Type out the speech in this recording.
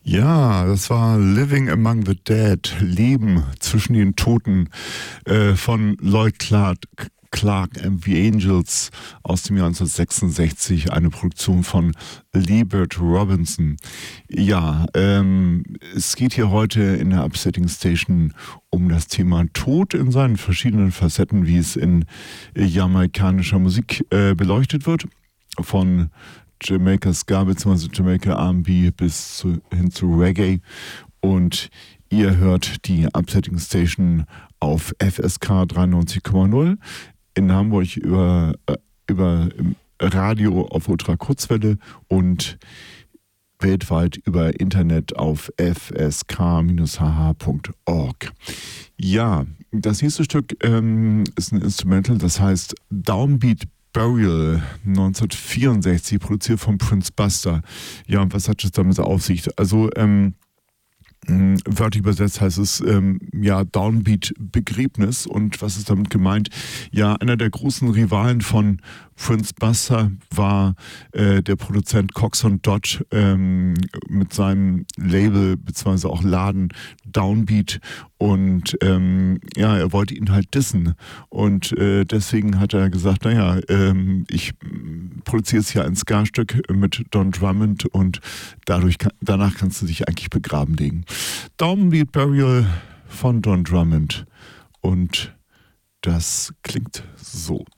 Ja, das war Living Among the Dead, Leben zwischen den Toten von Lloyd Clark and the Angels aus dem Jahr 1966, eine Produktion von Liebert Robinson. Ja, es geht hier heute in der Upsetting Station um das Thema Tod in seinen verschiedenen Facetten, wie es in jamaikanischer Musik beleuchtet wird, von Jamaica Ska bzw. Jamaica R&B hin zu Reggae. Und ihr hört die Upsetting Station auf FSK 93,0 in Hamburg über Radio auf Ultrakurzwelle und weltweit über Internet auf fsk-hh.org. Ja, das nächste Stück ist ein Instrumental, das heißt Downbeat Burial, 1964, produziert von Prince Buster. Ja, und was hat es damit auf sich? Also, wörtlich übersetzt heißt es Downbeat Begräbnis. Und was ist damit gemeint? Ja, einer der großen Rivalen von Prince Buster war der Produzent Cox und Dodge mit seinem Label bzw. auch Laden Downbeat. Und er wollte ihn halt dissen. Und deswegen hat er gesagt, ich produziere jetzt hier ein Ska-Stück mit Don Drummond und danach kannst du dich eigentlich begraben legen. Downbeat Burial von Don Drummond. Und das klingt so.